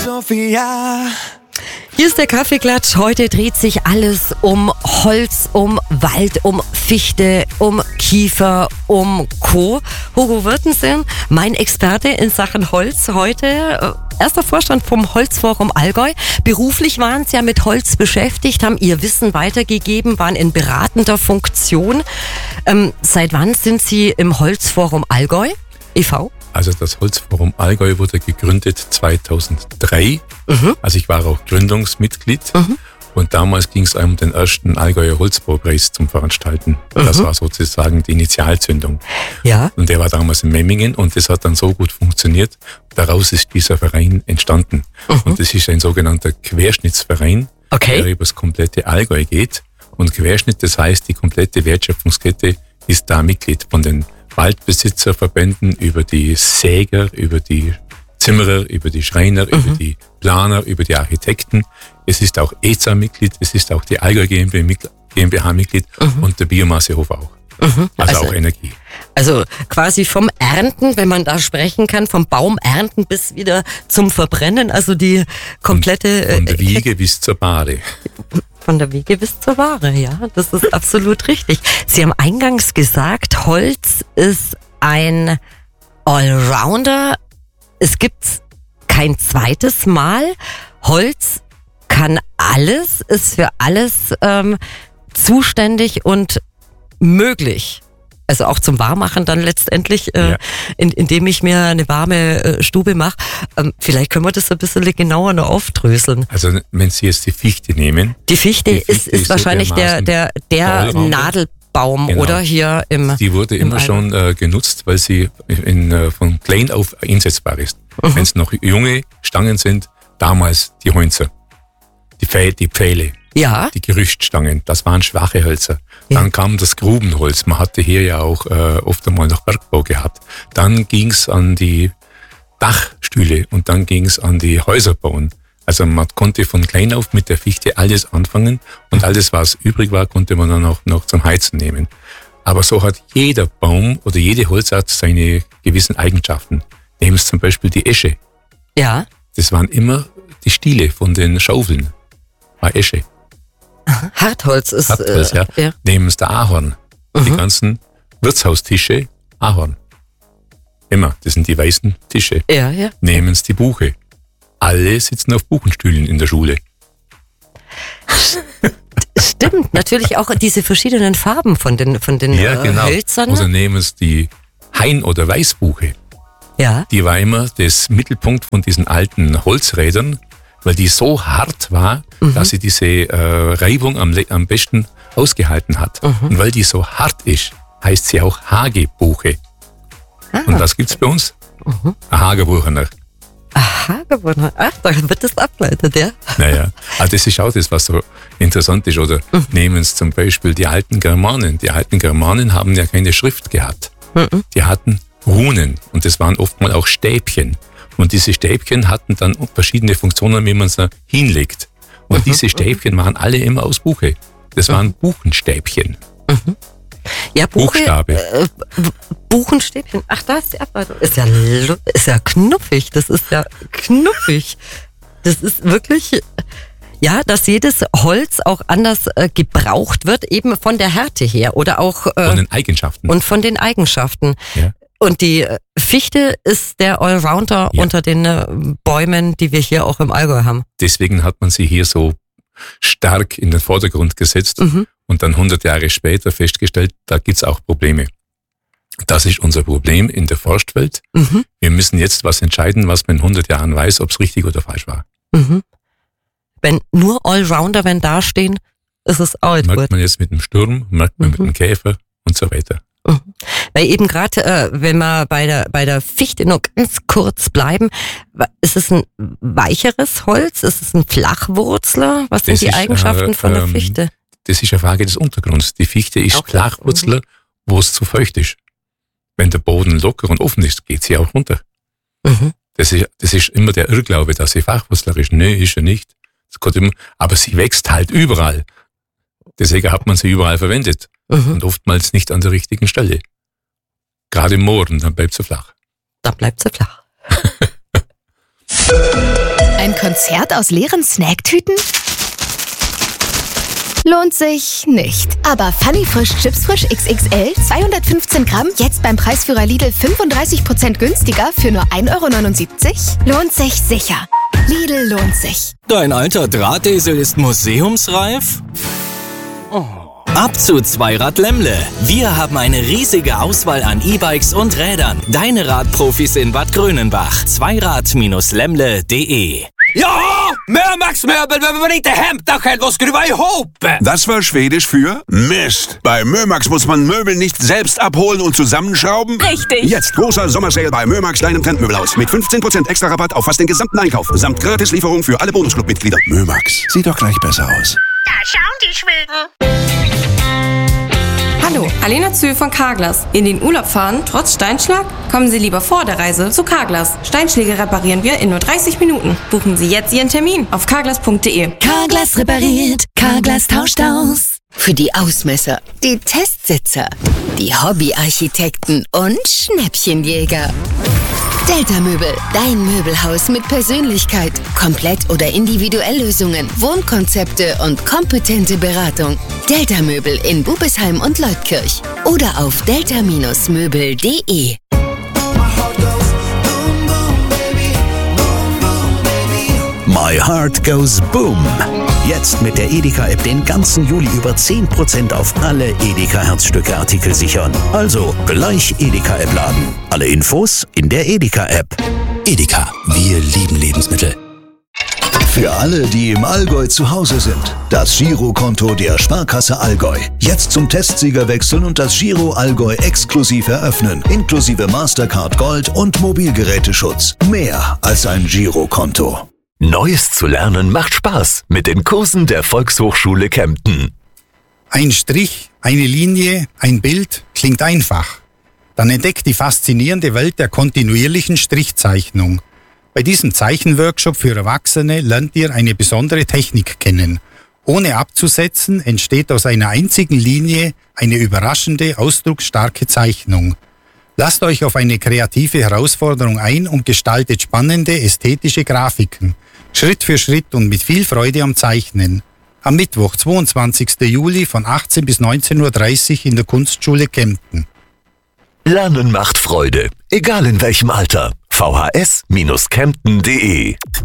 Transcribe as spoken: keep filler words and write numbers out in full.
Sophia. Hier ist der Kaffeeklatsch. Heute dreht sich alles um Holz, um Wald, um Fichte, um Kiefer, um Co. Hugo Wirtensinn, mein Experte in Sachen Holz heute. Äh, erster Vorstand vom Holzforum Allgäu. Beruflich waren Sie ja mit Holz beschäftigt, haben Ihr Wissen weitergegeben, waren in beratender Funktion. Ähm, seit wann sind Sie im Holzforum Allgäu e V? Also das Holzforum Allgäu wurde gegründet zweitausenddrei. Mhm. Also ich war auch Gründungsmitglied. Mhm. Und damals ging es um den ersten Allgäuer Holzbaupreis zum Veranstalten. Mhm. Das war sozusagen die Initialzündung. Ja. Und der war damals in Memmingen und das hat dann so gut funktioniert. Daraus ist dieser Verein entstanden. Mhm. Und das ist ein sogenannter Querschnittsverein, okay, der über das komplette Allgäu geht. Und Querschnitt, das heißt, die komplette Wertschöpfungskette ist da Mitglied, von den Waldbesitzerverbänden über die Säger, über die Zimmerer, über die Schreiner, mhm, über die Planer, über die Architekten. Es ist auch E Z A-Mitglied, es ist auch die Allgäu GmbH-Mitglied, mhm, und der Biomassehof auch. Mhm. Also, also auch Energie. Also quasi vom Ernten, wenn man da sprechen kann, vom Baum ernten bis wieder zum Verbrennen, also die komplette... Von, von der Wiege äh, bis zur Bahre. Von der Wiege bis zur Ware, ja, das ist absolut richtig. Sie haben eingangs gesagt, Holz ist ein Allrounder. Es gibt kein zweites Mal. Holz kann alles, ist für alles ähm, zuständig und möglich. Also auch zum Warmmachen dann letztendlich, äh, ja, in, indem ich mir eine warme äh, Stube mache. Ähm, vielleicht können wir das ein bisschen genauer noch aufdröseln. Also wenn Sie jetzt die Fichte nehmen. Die Fichte, die Fichte ist, ist, ist wahrscheinlich so der, der, der Nadelbaum, genau, oder hier im Die wurde im immer Allgäu schon äh, genutzt, weil sie in, äh, von klein auf einsetzbar ist. Mhm. Wenn es noch junge Stangen sind, damals die Holzer, die Pfähle, die Pfähle. Ja. Die Gerüststangen, das waren schwache Hölzer. Ja. Dann kam das Grubenholz. Man hatte hier ja auch äh, oft einmal noch Bergbau gehabt. Dann ging's an die Dachstühle und dann ging's an die Häuser bauen. Also man konnte von klein auf mit der Fichte alles anfangen und alles, was übrig war, konnte man dann auch noch zum Heizen nehmen. Aber so hat jeder Baum oder jede Holzart seine gewissen Eigenschaften. Nehmen Sie zum Beispiel die Esche. Ja. Das waren immer die Stiele von den Schaufeln. War Esche. Hartholz ist... Hartholz, ja. Äh, ja. Nehmen Sie der Ahorn. Mhm. Die ganzen Wirtshaustische, Ahorn. Immer, das sind die weißen Tische. Ja, ja. Nehmen Sie die Buche. Alle sitzen auf Buchenstühlen in der Schule. Stimmt, natürlich auch diese verschiedenen Farben von den, von den ja, genau. Hölzern. Also nehmen Sie die Hain- oder Weißbuche. Ja. Die war immer das Mittelpunkt von diesen alten Holzrädern, weil die so hart war, mhm, dass sie diese äh, Reibung am, am besten ausgehalten hat. Mhm. Und weil die so hart ist, heißt sie auch Hagebuche. Ah. Und was gibt's bei uns? Mhm. Ein Hagebuchener. Ein Hagebuchener. Ach, da wird das abgeleitet, ja? Naja, also das ist auch das, was so interessant ist. Oder mhm, nehmen Sie zum Beispiel die alten Germanen. Die alten Germanen haben ja keine Schrift gehabt. Mhm. Die hatten Runen und das waren oftmals auch Stäbchen. Und diese Stäbchen hatten dann verschiedene Funktionen, wie man sie hinlegt. Und mhm, diese Stäbchen waren alle immer aus Buche. Das waren mhm, Buchenstäbchen. Mhm. Ja, Buche, Buchstabe. Äh, Buchenstäbchen. Ach, da ist die Ableitung. Ist ja, ist ja knuffig. Das ist ja knuffig. Das ist wirklich, ja, dass jedes Holz auch anders äh, gebraucht wird, eben von der Härte her oder auch äh, von den Eigenschaften. Und von den Eigenschaften. Ja. Und die Fichte ist der Allrounder, ja, unter den äh, Bäumen, die wir hier auch im Allgäu haben. Deswegen hat man sie hier so stark in den Vordergrund gesetzt, mhm, und dann hundert Jahre später festgestellt, da gibt's auch Probleme. Das ist unser Problem in der Forstwelt. Mhm. Wir müssen jetzt was entscheiden, was man in hundert Jahren weiß, ob es richtig oder falsch war. Mhm. Wenn nur Allrounder, wenn da stehen, ist es auch nicht gut. Merkt man jetzt mit dem Sturm, merkt man, mhm, mit dem Käfer und so weiter. Mhm. Weil eben gerade, äh, wenn wir bei der bei der Fichte nur ganz kurz bleiben, ist es ein weicheres Holz? Ist es ein Flachwurzler? Was sind das die ist, Eigenschaften äh, von der ähm, Fichte? Das ist eine Frage des Untergrunds. Die Fichte ist auch Flachwurzler, mhm, wo es zu feucht ist. Wenn der Boden locker und offen ist, geht sie auch runter. Mhm. Das ist, das ist immer der Irrglaube, dass sie Flachwurzler ist. Nö, ist sie nicht. Das kommt immer, aber sie wächst halt überall. Deswegen hat man sie überall verwendet. Mhm. Und oftmals nicht an der richtigen Stelle. Gerade im Moorden, dann bleibt sie flach. Dann bleibt sie flach. Ein Konzert aus leeren Snacktüten? Lohnt sich nicht. Aber Funny Frisch Chips Frisch X X L, zweihundertfünfzehn Gramm, jetzt beim Preisführer Lidl fünfunddreißig Prozent günstiger für nur ein Euro neunundsiebzig? Lohnt sich sicher. Lidl lohnt sich. Dein alter Drahtesel ist museumsreif? Oh. Ab zu Zweirad Lemmle. Wir haben eine riesige Auswahl an E-Bikes und Rädern. Deine Radprofis in Bad Grönenbach. Zweirad Bindestrich lemmle punkt de. Ja, Mörmax-Möbel, wenn man nicht det hämta själv och skruva ihop. Das war Schwedisch für Mist. Bei Mörmax muss man Möbel nicht selbst abholen und zusammenschrauben. Richtig. Jetzt großer Sommersale bei Mörmax, deinem Trendmöbelhaus. Mit fünfzehn Prozent extra Rabatt auf fast den gesamten Einkauf. Samt Gratislieferung für alle Bonusclub-Mitglieder. Mörmax, sieht doch gleich besser aus. Da schauen die Schweden. Hallo, Alena Zühl von Carglass. In den Urlaub fahren, trotz Steinschlag? Kommen Sie lieber vor der Reise zu Carglass. Steinschläge reparieren wir in nur dreißig Minuten. Buchen Sie jetzt Ihren Termin auf carglass punkt de. Carglass repariert, Carglass tauscht aus. Für die Ausmesser, die Testsitzer, die Hobbyarchitekten und Schnäppchenjäger. Delta Möbel, dein Möbelhaus mit Persönlichkeit. Komplett oder individuell Lösungen, Wohnkonzepte und kompetente Beratung. Delta Möbel in Bubesheim und Leutkirch oder auf delta Bindestrich möbel punkt de. My Heart Goes Boom. Jetzt mit der Edeka-App den ganzen Juli über zehn Prozent auf alle Edeka-Herzstücke-Artikel sichern. Also gleich Edeka-App laden. Alle Infos in der Edeka-App. Edeka, wir lieben Lebensmittel. Für alle, die im Allgäu zu Hause sind, das Girokonto der Sparkasse Allgäu. Jetzt zum Testsieger wechseln und das Giro Allgäu exklusiv eröffnen, inklusive Mastercard Gold und Mobilgeräteschutz. Mehr als ein Girokonto. Neues zu lernen macht Spaß mit den Kursen der Volkshochschule Kempten. Ein Strich, eine Linie, ein Bild klingt einfach. Dann entdeckt die faszinierende Welt der kontinuierlichen Strichzeichnung. Bei diesem Zeichenworkshop für Erwachsene lernt ihr eine besondere Technik kennen. Ohne abzusetzen entsteht aus einer einzigen Linie eine überraschende, ausdrucksstarke Zeichnung. Lasst euch auf eine kreative Herausforderung ein und gestaltet spannende, ästhetische Grafiken. Schritt für Schritt und mit viel Freude am Zeichnen. Am Mittwoch, zweiundzwanzigsten Juli von achtzehn bis neunzehn Uhr dreißig in der Kunstschule Kempten. Lernen macht Freude, egal in welchem Alter. v h s Bindestrich kempten punkt de